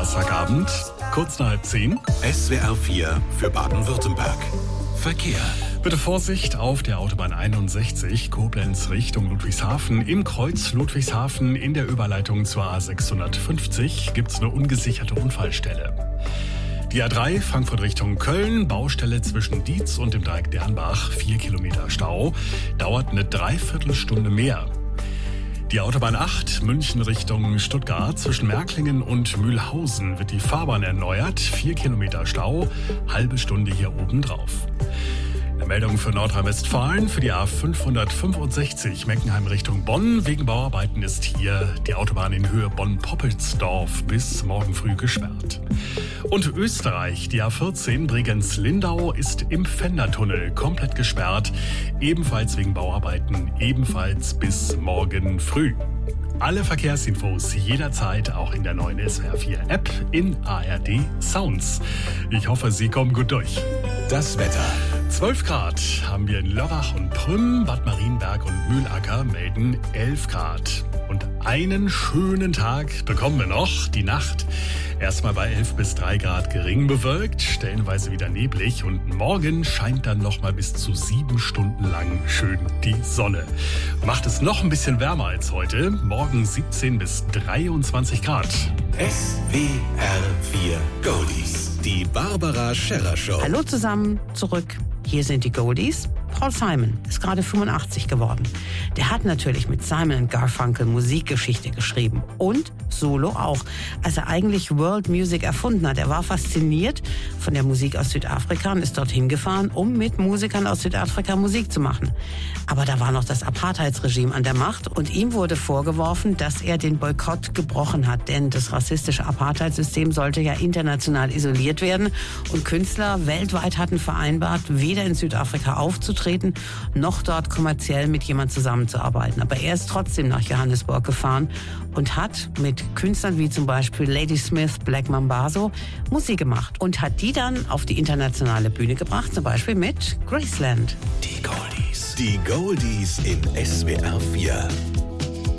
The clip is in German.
Donnerstagabend, kurz nach 9:30. SWR 4 für Baden-Württemberg. Verkehr. Bitte Vorsicht auf der Autobahn 61, Koblenz Richtung Ludwigshafen. Im Kreuz Ludwigshafen in der Überleitung zur A650 gibt es eine ungesicherte Unfallstelle. Die A3 Frankfurt Richtung Köln, Baustelle zwischen Dietz und dem Dreieck Dernbach, 4 Kilometer Stau, dauert eine Dreiviertelstunde mehr. Die Autobahn 8 München Richtung Stuttgart, zwischen Märklingen und Mühlhausen wird die Fahrbahn erneuert, 4 Kilometer Stau, halbe Stunde hier oben drauf. Eine Meldung für Nordrhein-Westfalen für die A565 Meckenheim Richtung Bonn. Wegen Bauarbeiten ist hier die Autobahn in Höhe Bonn-Poppelsdorf bis morgen früh gesperrt. Und Österreich, die A14 Bregenz-Lindau ist im Pfändertunnel komplett gesperrt. Ebenfalls wegen Bauarbeiten, ebenfalls bis morgen früh. Alle Verkehrsinfos jederzeit auch in der neuen SWR 4 App in ARD Sounds. Ich hoffe, Sie kommen gut durch. Das Wetter. 12 Grad haben wir in Lörrach und Prüm, Bad Marienberg und Mühlacker melden 11 Grad. Und einen schönen Tag bekommen wir noch, die Nacht. Erstmal bei 11 bis 3 Grad gering bewölkt, stellenweise wieder neblig. Und morgen scheint dann nochmal bis zu 7 Stunden lang schön die Sonne. Macht es noch ein bisschen wärmer als heute. Morgen 17 bis 23 Grad. SWR 4 Goldies. Die Barbara Scherrer Show. Hallo zusammen, zurück. Hier sind die Goldies. Paul Simon ist gerade 85 geworden. Der hat natürlich mit Simon & Garfunkel Musikgeschichte geschrieben. Und solo auch. Als er eigentlich World Music erfunden hat. Er war fasziniert von der Musik aus Südafrika und ist dorthin gefahren, um mit Musikern aus Südafrika Musik zu machen. Aber da war noch das Apartheidsregime an der Macht und ihm wurde vorgeworfen, dass er den Boykott gebrochen hat. Denn das rassistische Apartheidssystem sollte ja international isoliert werden. Und Künstler weltweit hatten vereinbart, weder in Südafrika aufzutreten, noch dort kommerziell mit jemand zusammenzuarbeiten. Aber er ist trotzdem nach Johannesburg gefahren und hat mit Künstlern wie zum Beispiel Lady Smith, Black Mambazo Musik gemacht und hat die dann auf die internationale Bühne gebracht, zum Beispiel mit Graceland. Die Goldies. Die Goldies in SWR 4.